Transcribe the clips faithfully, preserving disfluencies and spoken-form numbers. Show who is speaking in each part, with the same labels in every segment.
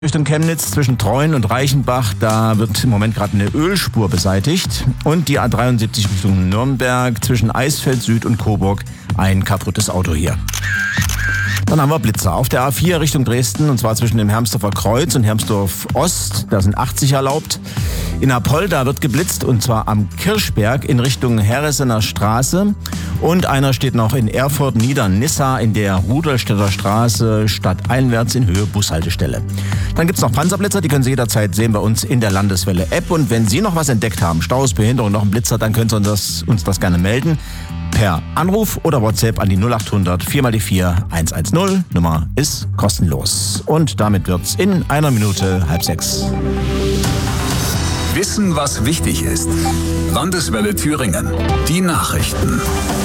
Speaker 1: Richtung Chemnitz zwischen Treuen und Reichenbach, da wird im Moment gerade eine Ölspur beseitigt. Und die A dreiundsiebzig Richtung Nürnberg zwischen Eisfeld Süd und Coburg ein kaputtes Auto hier. Dann haben wir Blitzer auf der A vier Richtung Dresden, und zwar zwischen dem Hermsdorfer Kreuz und Hermsdorf Ost. Da sind achtzig erlaubt. In Apolda wird geblitzt, und zwar am Kirchberg in Richtung Heresener Straße. Und einer steht noch in Erfurt Niedernissa in der Rudolstädter Straße stadteinwärts in Höhe Bushaltestelle. Dann gibt's noch Panzerblitzer, die können Sie jederzeit sehen bei uns in der Landeswelle-App. Und wenn Sie noch was entdeckt haben, Staus, Behinderung, noch ein Blitzer, dann können Sie uns das, uns das gerne melden. Per Anruf oder WhatsApp an die null acht hundert vier mal die vier eins eins null. Nummer ist kostenlos. Und damit wird's in einer Minute halb sechs.
Speaker 2: Wissen, was wichtig ist. Landeswelle Thüringen. Die Nachrichten.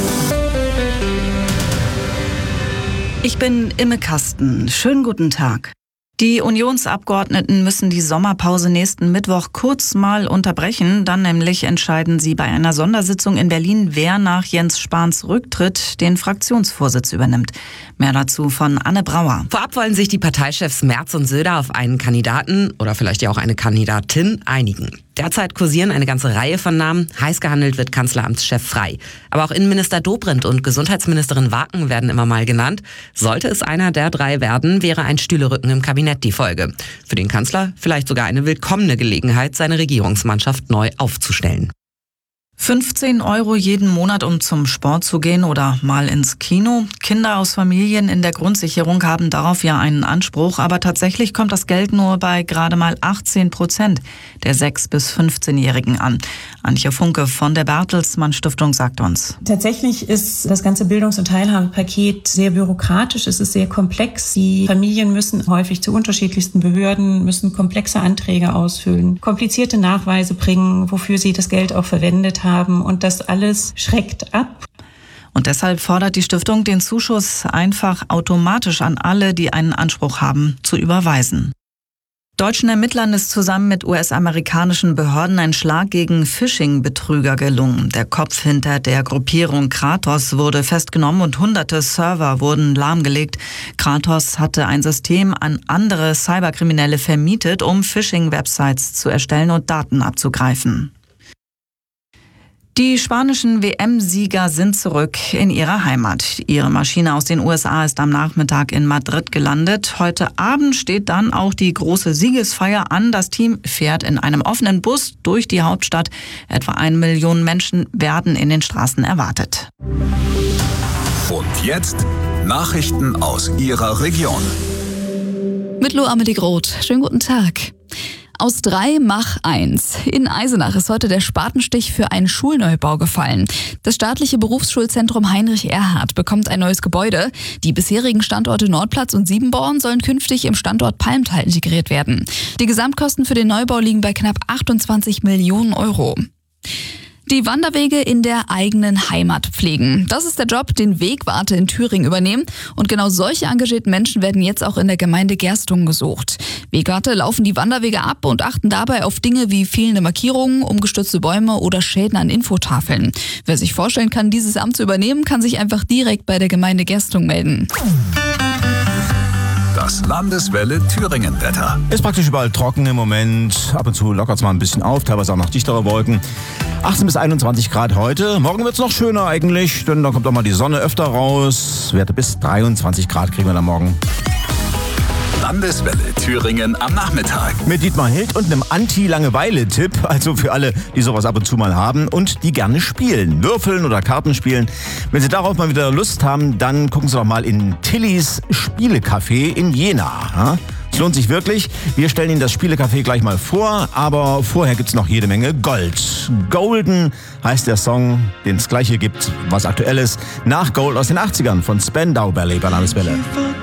Speaker 3: Ich bin Imme Kasten. Schönen guten Tag. Die Unionsabgeordneten müssen die Sommerpause nächsten Mittwoch kurz mal unterbrechen. Dann nämlich entscheiden sie bei einer Sondersitzung in Berlin, wer nach Jens Spahns Rücktritt den Fraktionsvorsitz übernimmt. Mehr dazu von Anne Brauer.
Speaker 4: Vorab wollen sich die Parteichefs Merz und Söder auf einen Kandidaten oder vielleicht ja auch eine Kandidatin einigen. Derzeit kursieren eine ganze Reihe von Namen. Heiß gehandelt wird Kanzleramtschef Frey. Aber auch Innenminister Dobrindt und Gesundheitsministerin Waken werden immer mal genannt. Sollte es einer der drei werden, wäre ein Stühlerücken im Kabinett die Folge. Für den Kanzler vielleicht sogar eine willkommene Gelegenheit, seine Regierungsmannschaft neu aufzustellen.
Speaker 3: fünfzehn Euro jeden Monat, um zum Sport zu gehen oder mal ins Kino. Kinder aus Familien in der Grundsicherung haben darauf ja einen Anspruch, aber tatsächlich kommt das Geld nur bei gerade mal achtzehn Prozent der sechs- bis fünfzehnjährigen an. Antje Funke von der Bertelsmann Stiftung sagt uns.
Speaker 5: Tatsächlich ist das ganze Bildungs- und Teilhabepaket sehr bürokratisch, es ist sehr komplex. Die Familien müssen häufig zu unterschiedlichsten Behörden, müssen komplexe Anträge ausfüllen, komplizierte Nachweise bringen, wofür sie das Geld auch verwendet haben. Und das alles schreckt ab.
Speaker 3: Und deshalb fordert die Stiftung, den Zuschuss einfach automatisch an alle, die einen Anspruch haben, zu überweisen. Deutschen Ermittlern ist zusammen mit U S-amerikanischen Behörden ein Schlag gegen Phishing-Betrüger gelungen. Der Kopf hinter der Gruppierung Kratos wurde festgenommen und hunderte Server wurden lahmgelegt. Kratos hatte ein System an andere Cyberkriminelle vermietet, um Phishing-Websites zu erstellen und Daten abzugreifen. Die spanischen W M-Sieger sind zurück in ihrer Heimat. Ihre Maschine aus den U S A ist am Nachmittag in Madrid gelandet. Heute Abend steht dann auch die große Siegesfeier an. Das Team fährt in einem offenen Bus durch die Hauptstadt. Etwa eine Million Menschen werden in den Straßen erwartet.
Speaker 2: Und jetzt Nachrichten aus Ihrer Region.
Speaker 6: Mit Lo Amelie Groth. Schönen guten Tag. Aus drei mach eins. In Eisenach ist heute der Spatenstich für einen Schulneubau gefallen. Das staatliche Berufsschulzentrum Heinrich Erhardt bekommt ein neues Gebäude. Die bisherigen Standorte Nordplatz und Siebenborn sollen künftig im Standort Palmtal integriert werden. Die Gesamtkosten für den Neubau liegen bei knapp achtundzwanzig Millionen Euro. Die Wanderwege in der eigenen Heimat pflegen. Das ist der Job, den Wegwarte in Thüringen übernehmen. Und genau solche engagierten Menschen werden jetzt auch in der Gemeinde Gerstungen gesucht. Wegwarte laufen die Wanderwege ab und achten dabei auf Dinge wie fehlende Markierungen, umgestürzte Bäume oder Schäden an Infotafeln. Wer sich vorstellen kann, dieses Amt zu übernehmen, kann sich einfach direkt bei der Gemeinde Gerstungen melden.
Speaker 2: Das Landeswelle Thüringen-Wetter.
Speaker 1: Ist praktisch überall trocken im Moment. Ab und zu lockert es mal ein bisschen auf, teilweise auch noch dichtere Wolken. achtzehn bis einundzwanzig Grad heute. Morgen wird es noch schöner eigentlich, denn da kommt auch mal die Sonne öfter raus. Werte bis dreiundzwanzig Grad kriegen wir dann morgen.
Speaker 2: Landeswelle Thüringen am Nachmittag.
Speaker 1: Mit Dietmar Hild und einem Anti-Langeweile-Tipp, also für alle, die sowas ab und zu mal haben und die gerne spielen, würfeln oder Karten spielen. Wenn Sie darauf mal wieder Lust haben, dann gucken Sie doch mal in Tillys Spielecafé in Jena. Es lohnt sich wirklich. Wir stellen Ihnen das Spielecafé gleich mal vor, aber vorher gibt's noch jede Menge Gold. Golden heißt der Song, den es gleich hier gibt, was aktuell ist, nach Gold aus den achtzigern von Spandau Ballet bei Landeswelle.